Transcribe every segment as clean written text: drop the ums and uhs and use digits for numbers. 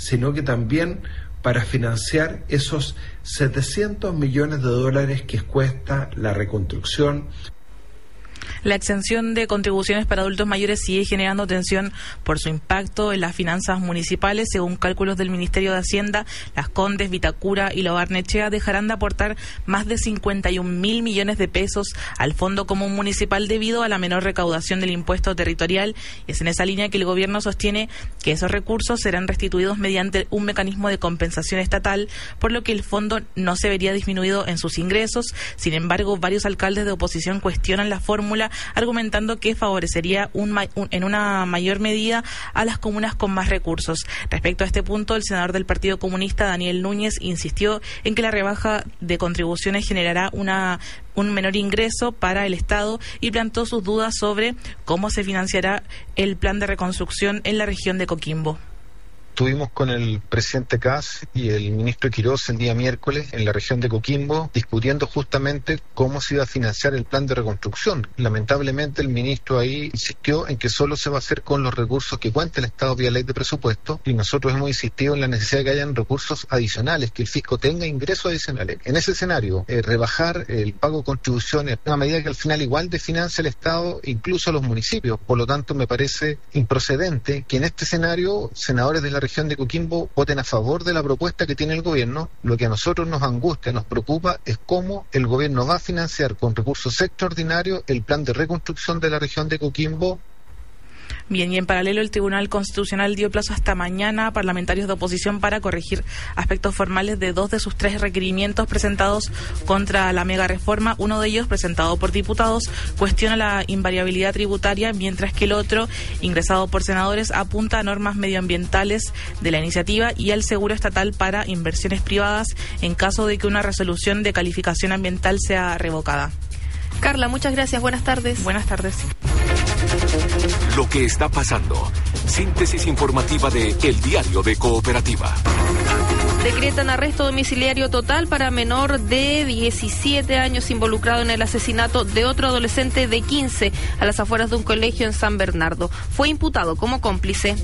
sino que también para financiar esos $700 millones que cuesta la reconstrucción. La exención de contribuciones para adultos mayores sigue generando tensión por su impacto en las finanzas municipales. Según cálculos del Ministerio de Hacienda, Las Condes, Vitacura y La Barnechea dejarán de aportar más de 51.000 millones de pesos al Fondo Común Municipal debido a la menor recaudación del impuesto territorial. Y es en esa línea que el gobierno sostiene que esos recursos serán restituidos mediante un mecanismo de compensación estatal, por lo que el fondo no se vería disminuido en sus ingresos. Sin embargo, varios alcaldes de oposición cuestionan la fórmula, argumentando que favorecería en una mayor medida a las comunas con más recursos. Respecto a este punto, el senador del Partido Comunista, Daniel Núñez, insistió en que la rebaja de contribuciones generará un menor ingreso para el Estado y planteó sus dudas sobre cómo se financiará el plan de reconstrucción en la región de Coquimbo. Estuvimos con el presidente Kast y el ministro Quirós el día miércoles en la región de Coquimbo discutiendo justamente cómo se iba a financiar el plan de reconstrucción. Lamentablemente el ministro ahí insistió en que solo se va a hacer con los recursos que cuenta el Estado vía ley de presupuesto, y nosotros hemos insistido en la necesidad de que hayan recursos adicionales, que el fisco tenga ingresos adicionales. En ese escenario, rebajar el pago de contribuciones, una medida que al final igual desfinancia el Estado, incluso a los municipios. Por lo tanto, me parece improcedente que en este escenario senadores de la región de Coquimbo voten a favor de la propuesta que tiene el gobierno. Lo que a nosotros nos angustia, nos preocupa, es cómo el gobierno va a financiar con recursos extraordinarios el plan de reconstrucción de la región de Coquimbo. Bien, y en paralelo el Tribunal Constitucional dio plazo hasta mañana a parlamentarios de oposición para corregir aspectos formales de 2 de sus 3 requerimientos presentados contra la mega reforma. Uno de ellos, presentado por diputados, cuestiona la invariabilidad tributaria, mientras que el otro, ingresado por senadores, apunta a normas medioambientales de la iniciativa y al seguro estatal para inversiones privadas en caso de que una resolución de calificación ambiental sea revocada. Carla, muchas gracias. Buenas tardes. Buenas tardes. Lo que está pasando. Síntesis informativa de El Diario de Cooperativa. Decretan arresto domiciliario total para menor de 17 años involucrado en el asesinato de otro adolescente de 15 a las afueras de un colegio en San Bernardo. Fue imputado como cómplice.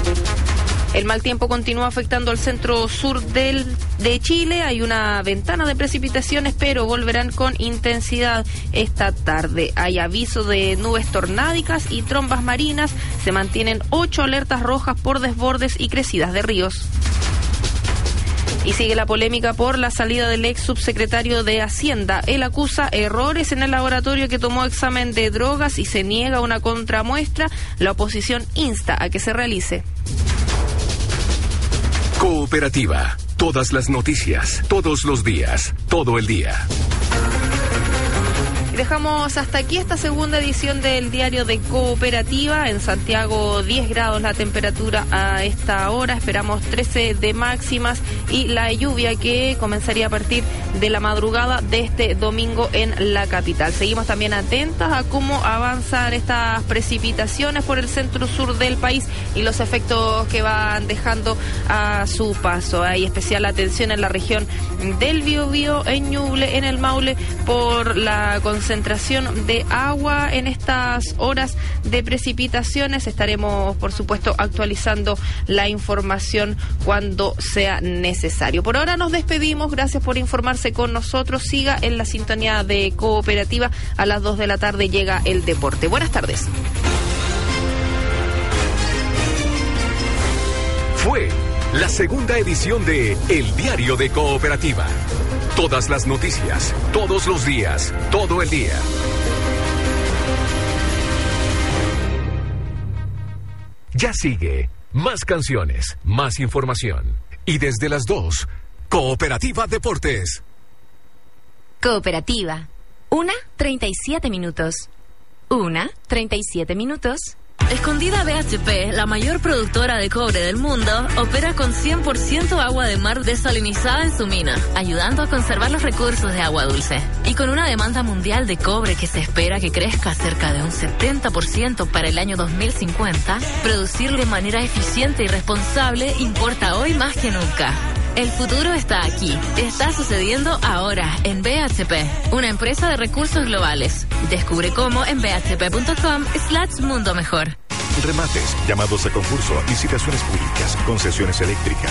El mal tiempo continúa afectando al centro sur de Chile. Hay una ventana de precipitaciones, pero volverán con intensidad esta tarde. Hay aviso de nubes tornádicas y trombas marinas. Se mantienen 8 alertas rojas por desbordes y crecidas de ríos. Y sigue la polémica por la salida del ex subsecretario de Hacienda. Él acusa errores en el laboratorio que tomó examen de drogas y se niega una contramuestra. La oposición insta a que se realice. Cooperativa. Todas las noticias, todos los días, todo el día. Dejamos hasta aquí esta segunda edición del Diario de Cooperativa. En Santiago 10 grados la temperatura a esta hora, esperamos 13 de máximas y la lluvia que comenzaría a partir de la madrugada de este domingo en la capital. Seguimos también atentas a cómo avanzan estas precipitaciones por el centro sur del país y los efectos que van dejando a su paso. Hay especial atención en la región del Biobío, en Ñuble, en el Maule, por la concentración de agua en estas horas de precipitaciones. Estaremos, por supuesto, actualizando la información cuando sea necesario. Por ahora nos despedimos. Gracias por informarse con nosotros. Siga en la sintonía de Cooperativa. A las 2 de la tarde llega el deporte. Buenas tardes. Fue la segunda edición de El Diario de Cooperativa. Todas las noticias, todos los días, todo el día. Ya sigue. Más canciones, más información. Y desde las 2, Cooperativa Deportes. Cooperativa. 1:37 minutos. 1:37 minutos. Escondida BHP, la mayor productora de cobre del mundo, opera con 100% agua de mar desalinizada en su mina, ayudando a conservar los recursos de agua dulce. Y con una demanda mundial de cobre que se espera que crezca cerca de un 70% para el año 2050, producir de manera eficiente y responsable importa hoy más que nunca. El futuro está aquí. Está sucediendo ahora en BHP, una empresa de recursos globales. Descubre cómo en bhp.com/mundo mejor. Remates, llamados a concurso, licitaciones públicas, concesiones eléctricas,